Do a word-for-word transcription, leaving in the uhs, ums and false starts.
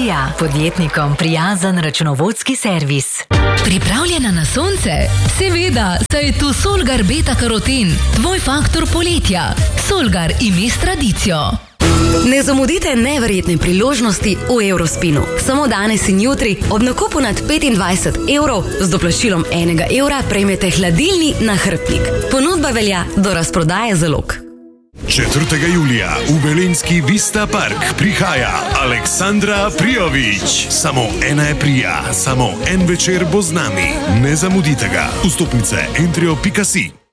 Julija, podjetnikom prijazen računovodski servis. Pripravljena na sonce? Seveda, saj je tu Solgar Beta Karoten, tvoj faktor poletja. Solgar ime s tradicijo. Ne zamudite neverjetne priložnosti v Eurospinu. Samo danes in jutri ob nakupu nad petindvajset evrov z doplačilom enega evra prejmete hladilni nahrbtnik. Ponudba velja do razprodaje zalog. četrtega julija v Velenjski Vista Park prihaja Aleksandra Prijović. Samo ena je prija, samo en večer bo z nami. Ne zamudite ga. Vstopnice entrio pika si.